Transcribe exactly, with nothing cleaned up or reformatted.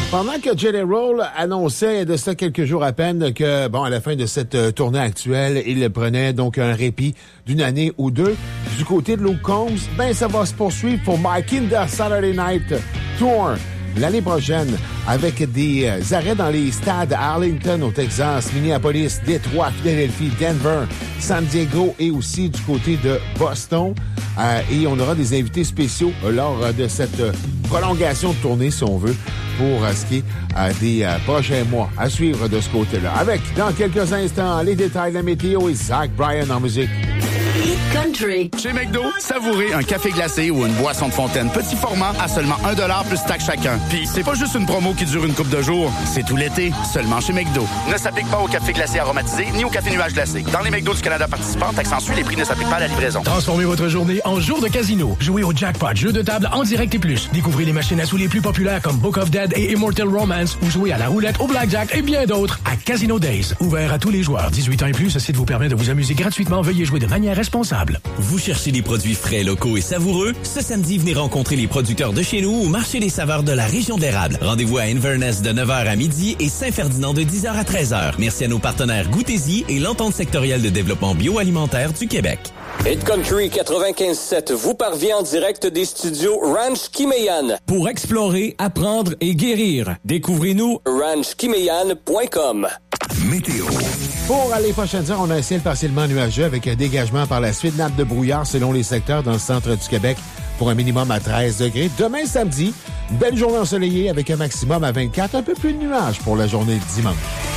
Pendant que Jelly Roll annonçait de ça quelques jours à peine que, bon, à la fin de cette euh, tournée actuelle, il prenait donc un répit d'une année ou deux, du côté de Luke Combs, ben ça va se poursuivre pour My Kinder Saturday Night Tour l'année prochaine avec des euh, arrêts dans les stades à Arlington au Texas, Minneapolis, Détroit, Philadelphie, Denver, San Diego et aussi du côté de Boston. Euh, et on aura des invités spéciaux euh, lors euh, de cette euh, prolongation de tournée, si on veut, pour euh, ce qui est euh, des euh, prochains mois à suivre de ce côté-là. Avec, dans quelques instants, les détails de la météo et Zach Bryan en musique. Country. Chez McDo, savourez un café glacé ou une boisson de fontaine petit format à seulement un dollar plus taxe chacun. Puis c'est pas juste une promo qui dure une couple de jours, c'est tout l'été, seulement chez McDo. Ne s'applique pas au café glacé aromatisé ni au café nuage glacé. Dans les McDo du Canada participants, taxe en suit, les prix ne s'appliquent pas à la livraison. Transformez votre journée en jour de casino. Jouez au jackpot, jeu de table en direct et plus. Découvrez les machines à sous les plus populaires comme Book of Dead et Immortal Romance ou jouez à la roulette, au blackjack et bien d'autres à Casino Days. Ouvert à tous les joueurs. dix-huit ans et plus, ce site vous permet de vous amuser gratuitement. Veuillez jouer de manière responsable. Vous cherchez des produits frais, locaux et savoureux? Ce samedi, venez rencontrer les producteurs de chez nous au marché des saveurs de la région de l'érable. Rendez-vous à Inverness de neuf heures à midi et Saint-Ferdinand de dix heures à treize heures. Merci à nos partenaires Goûtez-y et l'Entente sectorielle de développement bioalimentaire du Québec. Hit Country quatre-vingt-quinze sept vous parvient en direct des studios Ranch Kimeyan. Pour explorer, apprendre et guérir, découvrez-nous ranch kimeyan point com. Météo. Pour les prochaines heures, on a un ciel partiellement nuageux avec un dégagement par la suite, nappe de brouillard selon les secteurs dans le centre du Québec pour un minimum à treize degrés. Demain, samedi, une belle journée ensoleillée avec un maximum à vingt-quatre, un peu plus de nuages pour la journée de dimanche.